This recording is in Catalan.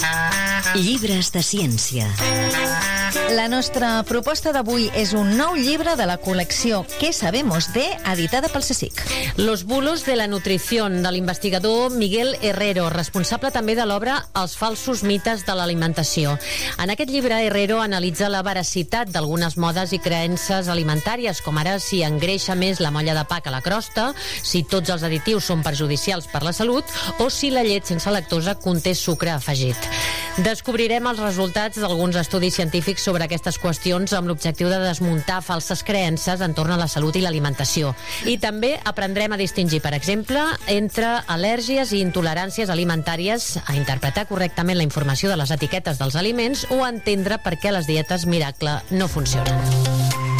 Llibres de ciència. La nostra proposta d'avui és un nou llibre de la col·lecció ¿Qué sabemos de?, editada pel CSIC. Los bulos de la nutrición, de l'investigador Miguel Herrero, responsable també de l'obra Els falsos mites de l'alimentació. En aquest llibre, Herrero analitza la veracitat d'algunes modes i creences alimentàries, com ara si engreixa més la molla de pa que la crosta, si tots els additius són perjudicials per la salut o si la llet sense lactosa conté sucre afegit. Descobrirem els resultats d'alguns estudis científics sobre aquestes qüestions amb l'objectiu de desmuntar falses creences entorn a la salut i l'alimentació. I també aprendrem a distingir, per exemple, entre al·lèrgies i intoleràncies alimentàries, a interpretar correctament la informació de les etiquetes dels aliments o a entendre per què les dietes miracle no funcionen.